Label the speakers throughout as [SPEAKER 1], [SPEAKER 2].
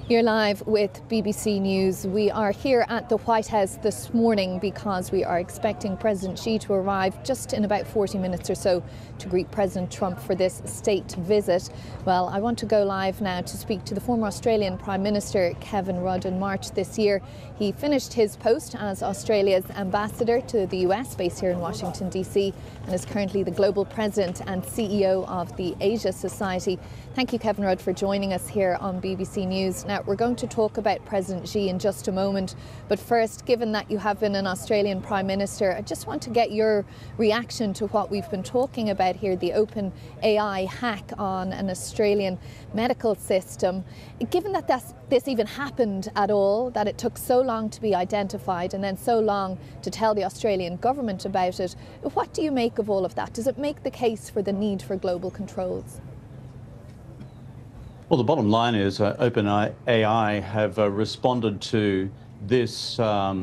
[SPEAKER 1] You're live with BBC News. We are here at the White House this morning because we are expecting President Xi to arrive just in about 40 minutes or so to greet President Trump for this state visit. Well, I want to go live now to speak to the former Australian Prime Minister Kevin Rudd. In March this year, he finished his post as Australia's ambassador to the US, based here in Washington, DC, and is currently the global president and CEO of the Asia Society. Thank you, Kevin Rudd, for joining us here on BBC News. Now, we're going to talk about President Xi in just a moment, but first, given that you have been an Australian Prime Minister, I just want to get your reaction to what we've been talking about here, the OpenAI hack on an Australian medical system. Given that this even happened at all, that it took so long to be identified and then so long to tell the Australian government about it, what do you make of all of that? Does it make the case for the need for global controls?
[SPEAKER 2] Well, the bottom line is OpenAI have responded to this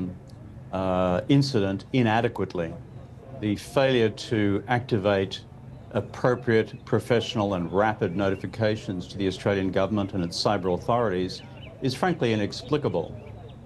[SPEAKER 2] incident inadequately. The failure to activate appropriate, professional and rapid notifications to the Australian government and its cyber authorities is frankly inexplicable.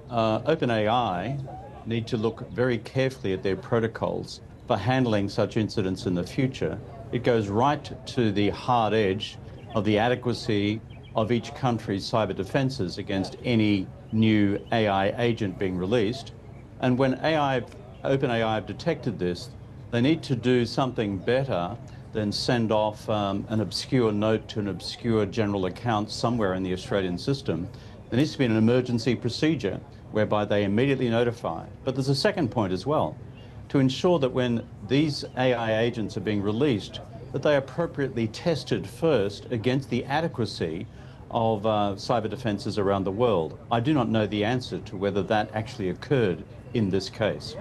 [SPEAKER 2] OpenAI need to look very carefully at their protocols for handling such incidents in the future. It goes right to the hard edge of the adequacy of each country's cyber defences against any new AI agent being released. And when OpenAI have detected this, they need to do something better than send off an obscure note to an obscure general account somewhere in the Australian system. There needs to be an emergency procedure whereby they immediately notify. But there's a second point as well, to ensure that when these AI agents are being released, that they are appropriately tested first against the adequacy of cyber defences around the world. I do not know the answer to whether that actually occurred in this case.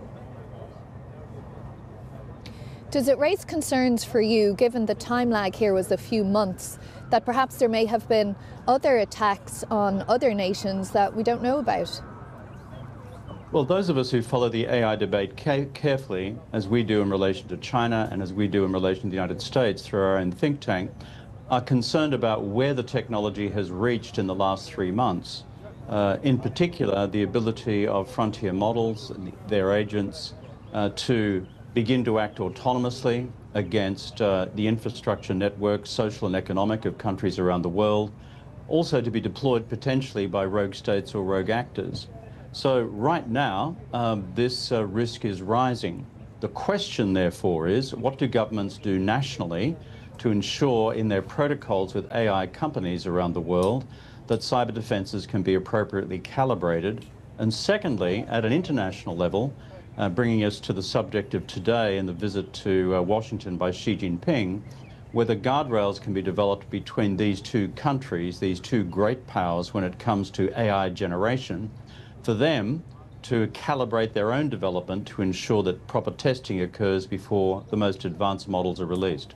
[SPEAKER 1] Does it raise concerns for you, given the time lag here was a few months, that perhaps there may have been other attacks on other nations that we don't know about?
[SPEAKER 2] Well, those of us who follow the AI debate carefully, as we do in relation to China and as we do in relation to the United States through our own think tank, are concerned about where the technology has reached in the last 3 months. In particular, the ability of frontier models and their agents to begin to act autonomously against the infrastructure network, social and economic, of countries around the world, also to be deployed potentially by rogue states or rogue actors. So right now, this risk is rising. The question, therefore, is what do governments do nationally to ensure in their protocols with AI companies around the world that cyber defences can be appropriately calibrated? And secondly, at an international level, bringing us to the subject of today and the visit to Washington by Xi Jinping, whether guardrails can be developed between these two countries, these two great powers, when it comes to AI generation, for them to calibrate their own development to ensure that proper testing occurs before the most advanced models are released.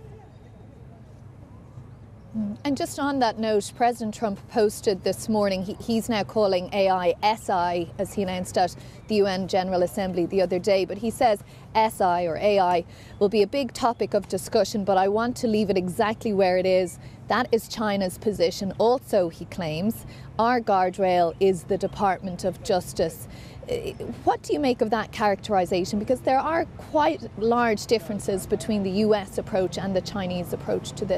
[SPEAKER 1] And just on that note, President Trump posted this morning, he's now calling AI SI, as he announced at the UN General Assembly the other day. But he says SI or AI will be a big topic of discussion, but I want to leave it exactly where it is. That is China's position. Also, he claims, our guardrail is the Department of Justice. What do you make of that characterization? Because there are quite large differences between the US approach and the Chinese approach to this.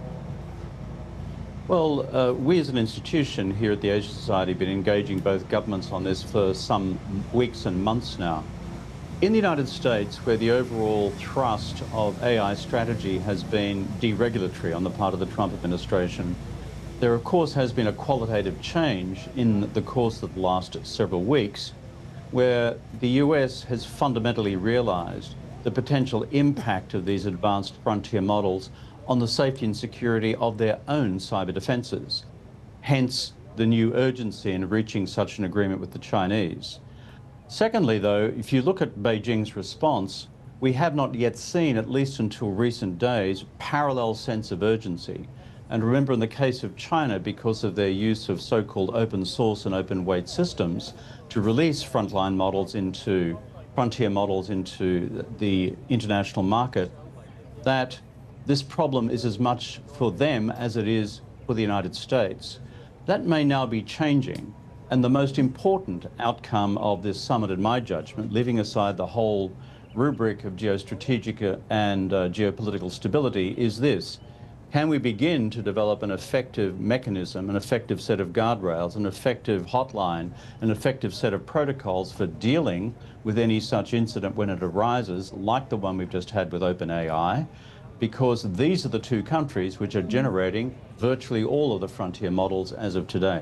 [SPEAKER 2] Well, we as an institution here at the Asia Society have been engaging both governments on this for some weeks and months now. In the United States, where the overall thrust of AI strategy has been deregulatory on the part of the Trump administration, there of course has been a qualitative change in the course of the last several weeks, where the US has fundamentally realized the potential impact of these advanced frontier models on the safety and security of their own cyber defences. Hence, the new urgency in reaching such an agreement with the Chinese. Secondly, though, if you look at Beijing's response, we have not yet seen, at least until recent days, parallel sense of urgency. And remember, in the case of China, because of their use of so-called open source and open weight systems to release frontline models into, frontier models into the international market, that this problem is as much for them as it is for the United States. That may now be changing. And the most important outcome of this summit, in my judgment, leaving aside the whole rubric of geostrategic and geopolitical stability, is this. Can we begin to develop an effective mechanism, an effective set of guardrails, an effective hotline, an effective set of protocols for dealing with any such incident when it arises, like the one we've just had with OpenAI? Because these are the two countries which are generating virtually all of the frontier models as of today.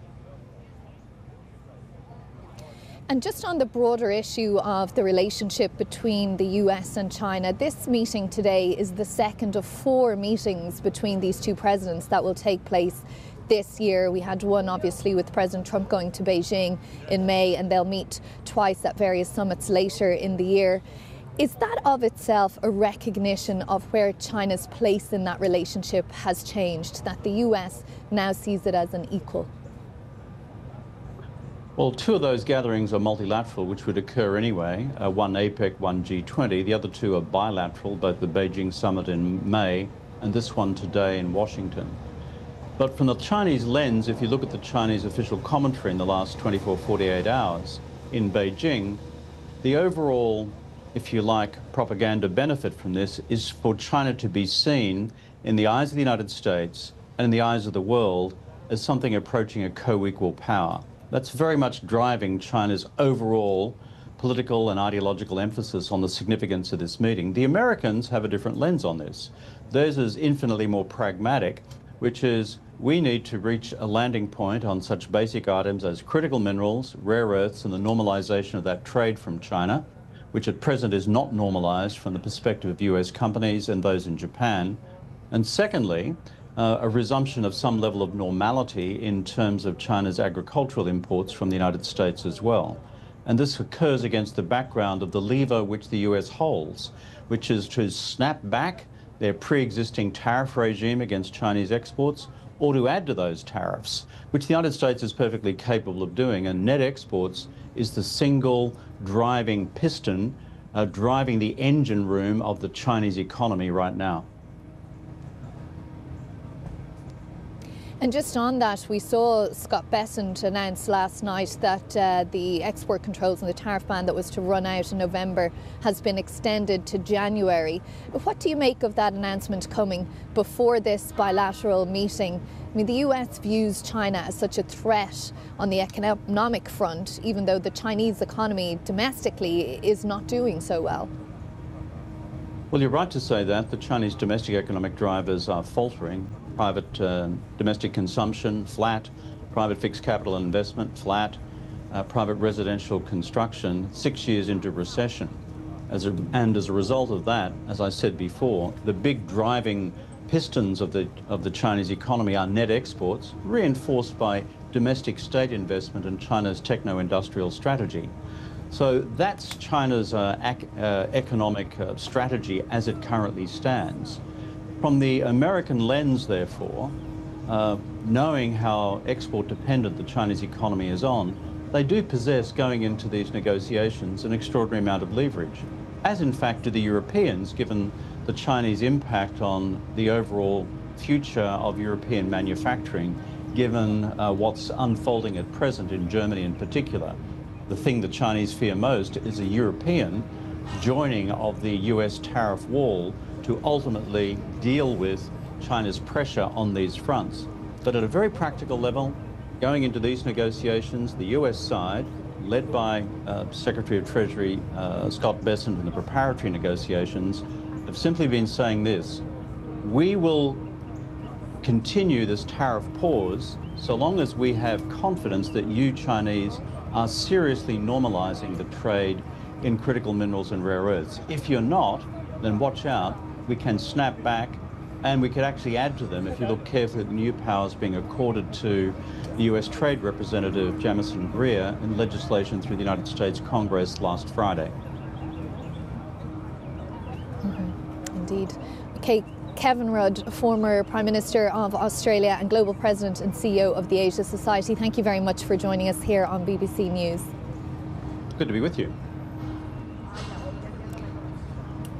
[SPEAKER 1] And just on the broader issue of the relationship between the US and China, this meeting today is the second of 4 meetings between these two presidents that will take place this year. We had one obviously with President Trump going to Beijing in May, and they'll meet twice at various summits later in the year. Is that of itself a recognition of where China's place in that relationship has changed, that the US now sees it as an equal?
[SPEAKER 2] Well, 2 of those gatherings are multilateral, which would occur anyway, one APEC, one G20. The other 2 are bilateral, both the Beijing summit in May and this one today in Washington. But from the Chinese lens, if you look at the Chinese official commentary in the last 24, 48 hours in Beijing, the overall, if you like, propaganda benefit from this is for China to be seen in the eyes of the United States and in the eyes of the world as something approaching a co-equal power. That's very much driving China's overall political and ideological emphasis on the significance of this meeting. The Americans have a different lens on this. Theirs is infinitely more pragmatic, which is we need to reach a landing point on such basic items as critical minerals, rare earths, and the normalization of that trade from China, which at present is not normalized from the perspective of US companies and those in Japan. And secondly, a resumption of some level of normality in terms of China's agricultural imports from the United States as well. And this occurs against the background of the lever which the US holds, which is to snap back their pre-existing tariff regime against Chinese exports, or to add to those tariffs, which the United States is perfectly capable of doing. And net exports is the single driving piston, driving the engine room of the Chinese economy right now.
[SPEAKER 1] And just on that, we saw Scott Bessent announce last night that the export controls and the tariff ban that was to run out in November has been extended to January. What do you make of that announcement coming before this bilateral meeting? I mean, the US views China as such a threat on the economic front, even though the Chinese economy domestically is not doing so well.
[SPEAKER 2] Well, you're right to say that. The Chinese domestic economic drivers are faltering. Private domestic consumption, flat. Private fixed capital investment, flat. Private residential construction, 6 years into recession. And as a result of that, as I said before, the big driving pistons of the Chinese economy are net exports, reinforced by domestic state investment and China's techno-industrial strategy. So that's China's economic strategy as it currently stands. From the American lens, therefore, knowing how export dependent the Chinese economy is on, they do possess, going into these negotiations, an extraordinary amount of leverage, as in fact do the Europeans, given the Chinese impact on the overall future of European manufacturing, given what's unfolding at present in Germany in particular. The thing the Chinese fear most is a European joining of the US tariff wall to ultimately deal with China's pressure on these fronts. But at a very practical level, going into these negotiations, the US side, led by Secretary of Treasury Scott Bessent in the preparatory negotiations, have simply been saying this: we will continue this tariff pause so long as we have confidence that you Chinese are seriously normalizing the trade in critical minerals and rare earths. If you're not, then watch out. We can snap back, and we could actually add to them if you look carefully at the new powers being accorded to the US Trade Representative Jamieson Greer in legislation through the United States Congress last Friday.
[SPEAKER 1] Indeed. Okay, Kevin Rudd, former Prime Minister of Australia and Global President and CEO of the Asia Society, thank you very much for joining us here on BBC News.
[SPEAKER 2] Good to be with you.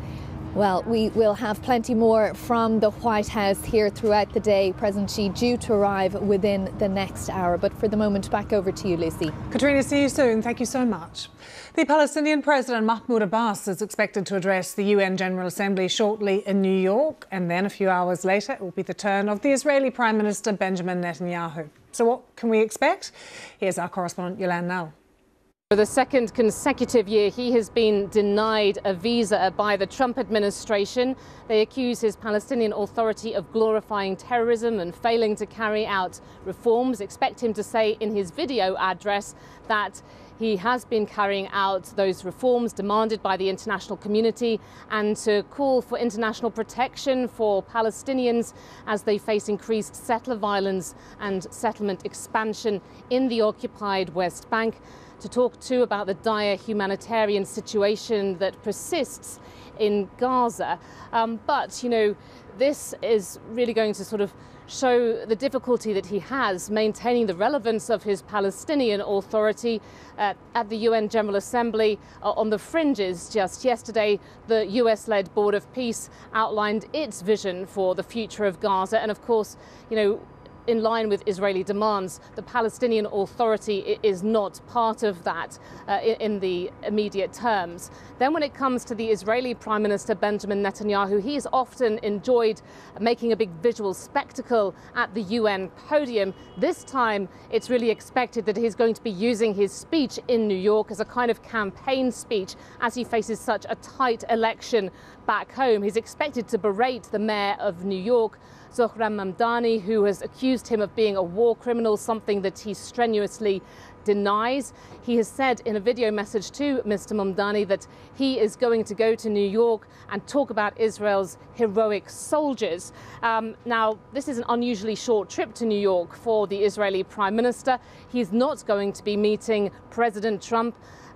[SPEAKER 1] Well, we will have plenty more from the White House here throughout the day. President Xi due to arrive within the next hour. But for the moment, back over to you, Lucy.
[SPEAKER 3] Katrina, see you soon. Thank you so much. The Palestinian President Mahmoud Abbas is expected to address the UN General Assembly shortly in New York. And then a few hours later, it will be the turn of the Israeli Prime Minister Benjamin Netanyahu. So what can we expect? Here's our correspondent Yolande Nell.
[SPEAKER 4] For the second consecutive year, he has been denied a visa by the Trump administration. They accuse his Palestinian Authority of glorifying terrorism and failing to carry out reforms. Expect him to say in his video address that he has been carrying out those reforms demanded by the international community and to call for international protection for Palestinians as they face increased settler violence and settlement expansion in the occupied West Bank. To talk too about the dire humanitarian situation that persists in Gaza. But, you know, this is really going to sort of show the difficulty that he has maintaining the relevance of his Palestinian Authority at the UN General Assembly on the fringes. Just yesterday, the US-led Board of Peace outlined its vision for the future of Gaza. And of course, you know, in line with Israeli demands, the Palestinian Authority is not part of that in the immediate terms. Then when it comes to the Israeli Prime Minister Benjamin Netanyahu, he's often enjoyed making a big visual spectacle at the UN podium. This time, it's really expected that he's going to be using his speech in New York as a kind of campaign speech as he faces such a tight election back home. He's expected to berate the mayor of New York, Zohran Mamdani, who has accused him of being a war criminal, something that he strenuously denies. He has said in a video message to Mr. Mamdani that he is going to go to New York and talk about Israel's heroic soldiers. Now, this is an unusually short trip to New York for the Israeli Prime Minister. He's not going to be meeting President Trump,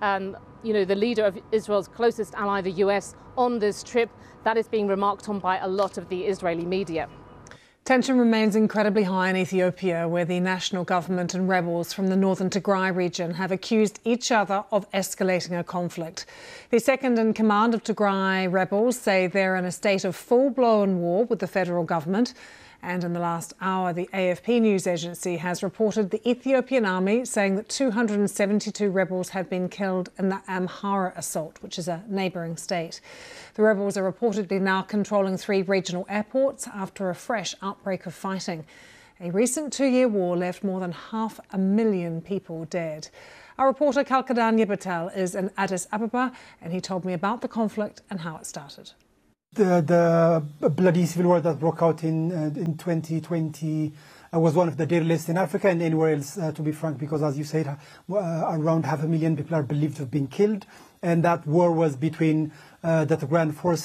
[SPEAKER 4] you know, the leader of Israel's closest ally, the US, on this trip. That is being remarked on by a lot of the Israeli media.
[SPEAKER 3] Tension remains incredibly high in Ethiopia, where the national government and rebels from the northern Tigray region have accused each other of escalating a conflict. The second-in-command of Tigray rebels say they're in a state of full-blown war with the federal government. And in the last hour, the AFP news agency has reported the Ethiopian army saying that 272 rebels have been killed in the Amhara assault, which is a neighbouring state. The rebels are reportedly now controlling 3 regional airports after a fresh outbreak of fighting. A recent 2-year war left more than 500,000 people dead. Our reporter Kalkadanya Patel is in Addis Ababa, and he told me about the conflict and how it started.
[SPEAKER 5] The bloody civil war that broke out in 2020 was one of the deadliest in Africa and anywhere else, to be frank, because, as you said, around 500,000 people are believed to have been killed. And that war was between the Tigray forces